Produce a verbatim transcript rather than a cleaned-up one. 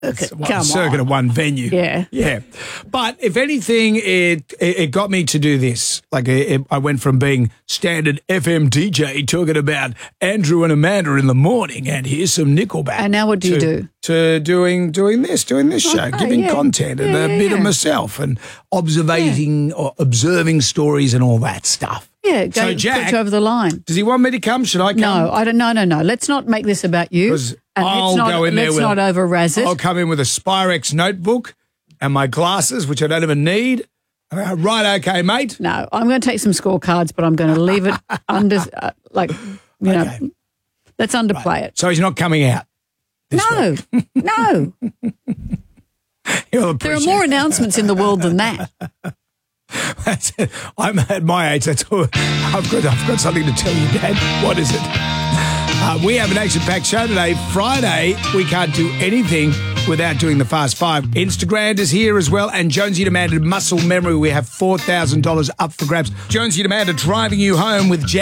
Okay, It's one- come circuit on. of one venue. Yeah. Yeah. But if anything, it it, it got me to do this. Like it, I went from being standard F M D J talking about Andrew and Amanda in the morning and here's some Nickelback. And now what do you to, do? To doing doing this, doing this show, Okay, giving yeah. content and Yeah, a yeah, bit of yeah. myself and observing or observing stories and all that stuff. Yeah, go So, Jack- put you over the line. Does he want me to come? Should I come? No, I don't. No, no, no. Let's not make this about you. 'Cause And I'll let's not, go in there let's with- not over razz it. I'll come in with a Spyrex notebook and my glasses, which I don't even need. Uh, right, okay, mate. No, I'm going to take some scorecards, but I'm going to leave it under, uh, like, you Okay. know, let's underplay it. So he's not coming out. this No, week. no. You'll There are appreciate more it. announcements in the world than that. That's it. I'm at my age. That's all. I've got. I've got something to tell you, Dad. What is it? Uh, we have an action-packed show today. Friday, we can't do anything without doing the Fast Five. Instagram is here as well, and Jonesy demanded muscle memory. We have four thousand dollars up for grabs. Jonesy demanded driving you home with Jack.